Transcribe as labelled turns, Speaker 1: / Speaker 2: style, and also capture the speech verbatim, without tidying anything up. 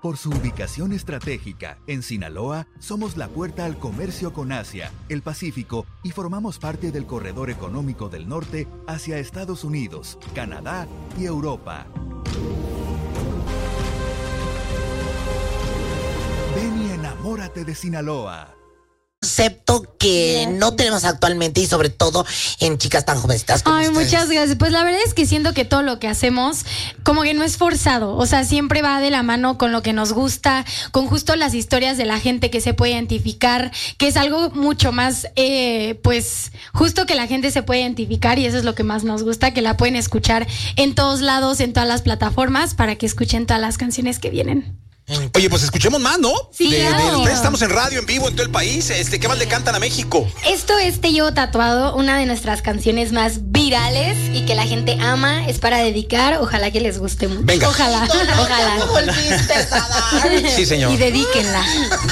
Speaker 1: Por su ubicación estratégica, en Sinaloa, somos la puerta al comercio con Asia, el Pacífico y formamos parte del corredor económico del norte hacia Estados Unidos, Canadá y Europa. Ven y enamórate de Sinaloa.
Speaker 2: Concepto que no tenemos actualmente y sobre todo en chicas tan jovencitas como
Speaker 3: Ay,
Speaker 2: ustedes.
Speaker 3: muchas gracias. Pues la verdad es que siento que todo lo que hacemos como que no es forzado, o sea, siempre va de la mano con lo que nos gusta, con justo las historias de la gente que se puede identificar, que es algo mucho más, eh, pues, justo que la gente se puede identificar y eso es lo que más nos gusta, que la pueden escuchar en todos lados, en todas las plataformas, para que escuchen todas las canciones que vienen.
Speaker 4: Oye, pues escuchemos más, ¿no?
Speaker 3: Sí,
Speaker 4: de,
Speaker 3: claro.
Speaker 4: de ustedes estamos en radio, en vivo, en todo el país. Este, ¿qué más le cantan a México?
Speaker 5: Esto es Te Llevo Tatuado, una de nuestras canciones más virales y que la gente ama. Es para dedicar, ojalá que les guste mucho.
Speaker 4: Venga.
Speaker 3: Ojalá,
Speaker 2: No,
Speaker 3: ojalá.
Speaker 2: ya me volviste a dar.
Speaker 4: Sí, señor.
Speaker 5: Y dedíquenla.